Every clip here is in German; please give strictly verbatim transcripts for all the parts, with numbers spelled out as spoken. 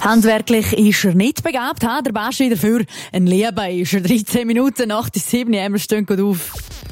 Handwerklich ist er nicht begabt, ha? Der Baschi dafür ein Lieber ist er. dreizehn Minuten nach der sieben, wir stehen gut auf.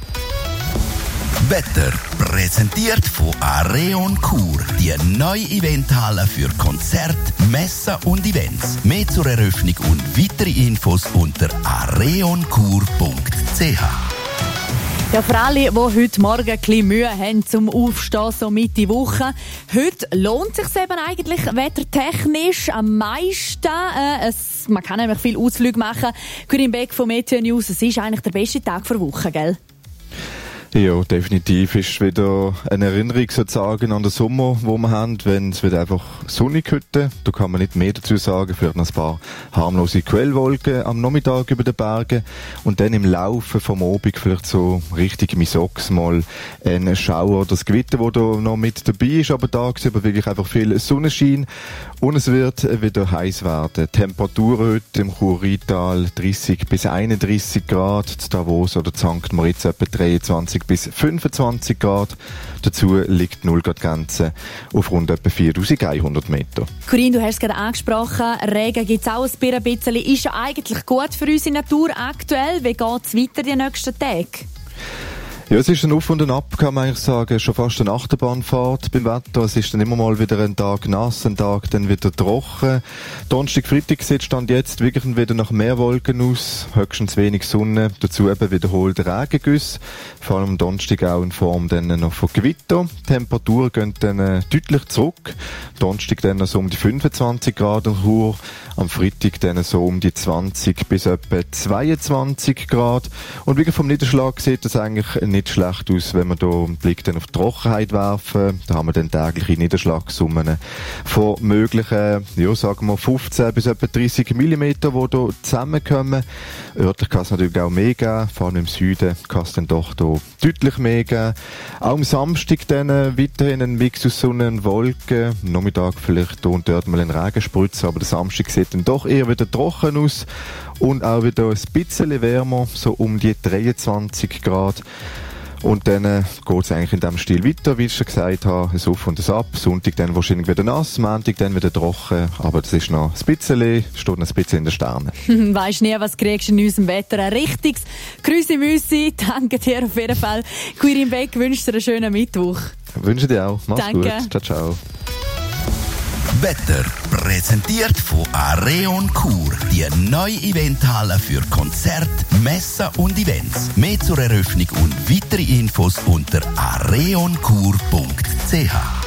Wetter präsentiert von Areon Chur, die neue Eventhalle für Konzerte, Messen und Events. Mehr zur Eröffnung und weitere Infos unter areonchur punkt c h. Ja, für alle, die heute Morgen ein bisschen Mühe haben zum Aufstehen, so Mitte Woche. Heute lohnt es sich eben eigentlich wettertechnisch am meisten. Äh, es, man kann nämlich viele Ausflüge machen. Corinne Beck von Meteo News, es ist eigentlich der beste Tag der Woche, gell? Ja, definitiv ist wieder eine Erinnerung sozusagen an den Sommer, wo wir haben, wenn es wieder einfach sonnig heute. Da kann man nicht mehr dazu sagen, vielleicht noch ein paar harmlose Quellwolken am Nachmittag über den Bergen und dann im Laufe vom Abend vielleicht so richtig misogs mal ein Schauer oder das Gewitter, das da noch mit dabei ist, aber tagsüber wirklich einfach viel Sonnenschein und es wird wieder heiß werden. Temperaturen heute im Chur-Rheintal dreißig bis einunddreißig Grad, zu Davos oder Sankt Moritz etwa dreiundzwanzig bis fünfundzwanzig Grad. Dazu liegt die Nullgrad-Grenze auf rund etwa viertausendeinhundert Meter. Corinne, du hast es gerade angesprochen, Regen gibt es auch ein bisschen. Ist ja eigentlich gut für unsere Natur aktuell. Wie geht es weiter die nächsten Tage? Ja, es ist ein Auf und ein Ab, kann man eigentlich sagen. Schon fast eine Achterbahnfahrt beim Wetter. Es ist dann immer mal wieder ein Tag nass, ein Tag dann wieder trocken. Donnerstag, Freitag sieht Stand jetzt wirklich wieder nach mehr Wolken aus. Höchstens wenig Sonne. Dazu eben wiederholt Regengüsse. Vor allem am Donnerstag auch in Form dann noch von Gewitter. Die Temperaturen gehen dann äh, deutlich zurück. Donnerstag dann so um die fünfundzwanzig Grad in Chur. Am Freitag dann so um die zwanzig bis etwa zweiundzwanzig Grad. Und wirklich vom Niederschlag sieht das eigentlich nicht schlecht aus, wenn wir da einen Blick dann auf die Trockenheit werfen. Da haben wir dann tägliche Niederschlagssummen von möglichen, ja, sagen wir fünfzehn bis etwa dreißig Millimeter, die hier zusammenkommen. Örtlich kann es natürlich auch mehr geben, vor allem im Süden kann es dann doch hier deutlich mehr geben. Auch am Samstag dann weiterhin ein Mix aus Sonne und Wolken. Am Nachmittag vielleicht hier und dort mal ein Regenspritzer, aber der Samstag sieht dann doch eher wieder trocken aus und auch wieder ein bisschen wärmer, so um die dreiundzwanzig Grad. Und dann äh, geht es eigentlich in diesem Stil weiter, wie ich schon gesagt habe, ein Auf und ein Ab. Sonntag dann wahrscheinlich wieder nass, Montag dann wieder trocken, aber das ist noch ein bisschen, steht noch ein bisschen in den Sternen. Weisst nie, was kriegst du in unserem Wetter? Ein richtiges Grüße-Müssi. Danke dir auf jeden Fall. Corinne Beck wünscht dir einen schönen Mittwoch. Wünsche dir auch. Mach's Danke. Gut. Ciao, ciao. Wetter präsentiert von Areon Chur, die neue Eventhalle für Konzerte, Messen und Events. Mehr zur Eröffnung und weitere Infos unter areonchur punkt c h.